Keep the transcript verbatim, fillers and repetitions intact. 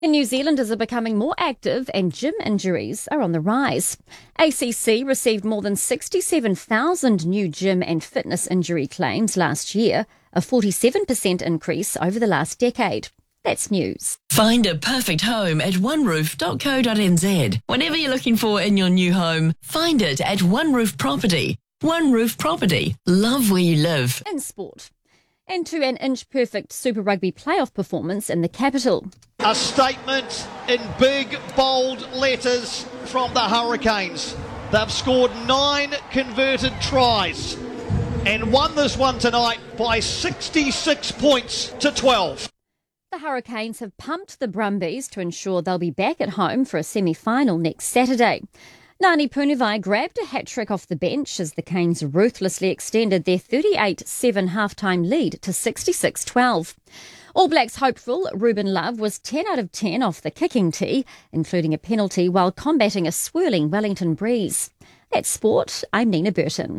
And New Zealanders are becoming more active and gym injuries are on the rise. A C C received more than sixty-seven thousand new gym and fitness injury claims last year, a forty-seven percent increase over the last decade. That's news. Find a perfect home at one roof dot co dot n z. Whatever you're looking for in your new home, find it at One Roof Property. One Roof Property. Love where you live. In sport. And to an inch-perfect Super Rugby playoff performance in the capital. A statement in big, bold letters from the Hurricanes. They've scored nine converted tries and won this one tonight by sixty-six points to twelve. The Hurricanes have pumped the Brumbies to ensure they'll be back at home for a semi-final next Saturday. Ngani Punivai grabbed a hat-trick off the bench as the Canes ruthlessly extended their thirty-eight seven half-time lead to sixty-six twelve. All Blacks hopeful Ruben Love was ten out of ten off the kicking tee, including a penalty while combating a swirling Wellington breeze. That's sport. I'm Nina Burton.